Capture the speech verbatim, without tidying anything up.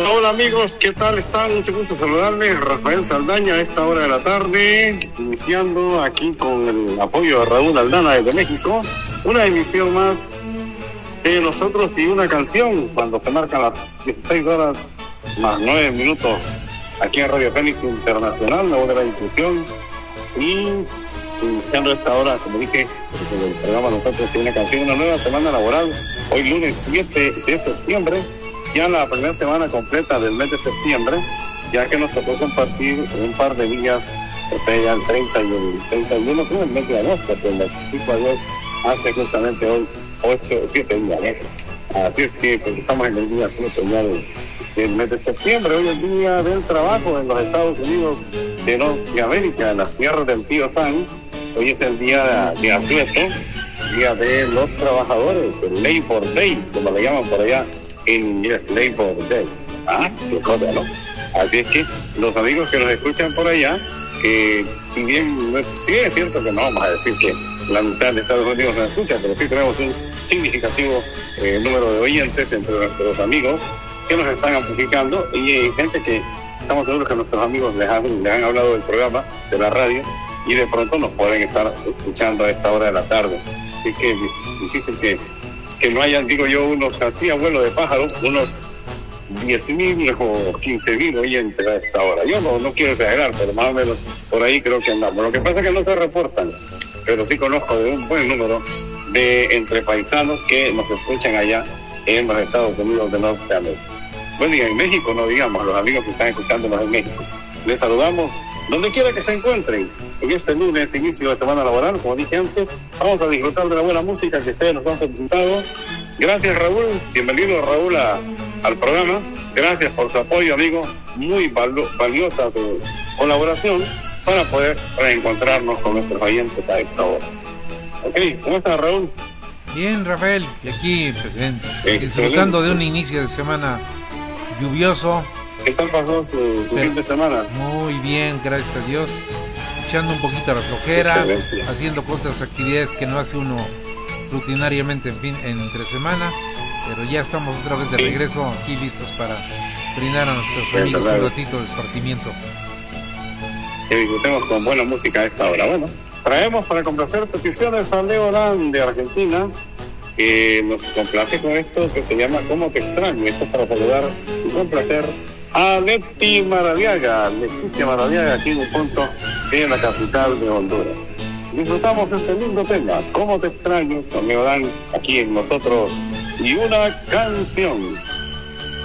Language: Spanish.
Hola, hola amigos, ¿qué tal están? Mucho gusto saludarles. Rafael Saldaña a esta hora de la tarde, iniciando aquí con el apoyo de Raúl Aldana desde México, una emisión más de nosotros y una canción cuando se marcan las dieciséis horas más nueve minutos aquí en Radio Fénix Internacional, la voz de la inclusión, y iniciando esta hora, como dije, el programa nosotros tiene una canción, una nueva semana laboral, hoy lunes siete de septiembre, ya la primera semana completa del mes de septiembre, ya que nos tocó compartir un par de días, o sea, ya el treinta y el treinta y uno, como el mes de agosto, que el veinticinco de agosto hace justamente hoy ocho, siete días, ¿no? Así es que pues, estamos en el día siete ya del, del mes de septiembre, hoy el día del trabajo en los Estados Unidos de Norteamérica, en las tierras del tío Sam. Hoy es el día de asueto, día de los trabajadores, el Labor Day, como le llaman por allá en inglés, Labor Day. Ah, qué cosa, ¿no? Así es que los amigos que nos escuchan por allá, que si bien, sí es cierto que no vamos a decir que la mitad de Estados Unidos nos escucha, pero sí tenemos un significativo eh, número de oyentes entre nuestros amigos que nos están amplificando, y hay gente que estamos seguros que nuestros amigos les han, les han hablado del programa, de la radio, y de pronto nos pueden estar escuchando a esta hora de la tarde. Así que es difícil que, que no hayan, digo yo, unos así a vuelo de pájaro, unos diez mil o quince mil oyentes a esta hora. Yo no, no quiero exagerar, pero más o menos por ahí creo que andamos. Lo que pasa es que no se reportan, pero sí conozco de un buen número de entre paisanos que nos escuchan allá en los Estados Unidos de Norteamérica. Bueno, y en México, no digamos, los amigos que están escuchándonos en México. Les saludamos donde quiera que se encuentren. En este lunes, inicio de semana laboral, como dije antes, vamos a disfrutar de la buena música que ustedes nos han presentado. Gracias, Raúl. Bienvenido, Raúl, a, al programa. Gracias por su apoyo, amigo. Muy valo, valiosa su colaboración para poder reencontrarnos con nuestros oyentes a esta hora. Ok, ¿cómo estás, Raúl? Bien, Rafael. Y aquí, eh, disfrutando de un inicio de semana lluvioso. ¿Qué tal pasó su, su fin de semana? Muy bien, gracias a Dios. Echando un poquito la flojera, haciendo otras actividades que no hace uno rutinariamente en fin, entre semana, pero ya estamos otra vez de sí. regreso aquí listos para brindar a nuestros sí, amigos un ratito de esparcimiento. Que disfrutemos con buena música a esta hora. Bueno, traemos para complacer peticiones a Leo Dan de Argentina, que nos complace con esto que se llama ¿Cómo te extraño? Esto es para saludar y complacer a Leti Maradiaga, Leticia Maradiaga, aquí en un punto de la capital de Honduras. Disfrutamos de este lindo tema, ¿Cómo te extraño? Con Leo Dan, aquí en nosotros, y una canción.